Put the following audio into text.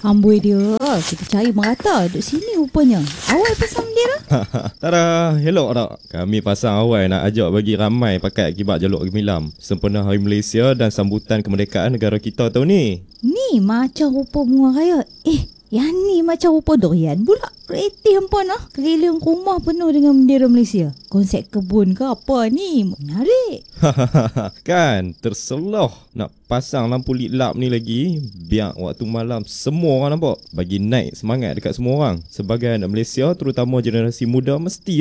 Amboi dia, kita cari merata duduk sini rupanya. Awal pasang bendera? Tada, elok tak? Kami pasang awal nak ajak bagi ramai pakai akibat jalur gemilam sempena Hari Malaysia dan sambutan kemerdekaan negara kita tahun ni. Ni macam rupa bunga raya. Yang ni macam rupa durian pula. Retih hampa nah. Keliling rumah penuh dengan bendera Malaysia. Konsep kebun ke apa ni? Menarik. Kan, terseloh nak pasang lampu lit lap ni lagi. Biar waktu malam semua orang nampak. Bagi naik semangat dekat semua orang. Sebagai anak Malaysia, terutama generasi muda, mesti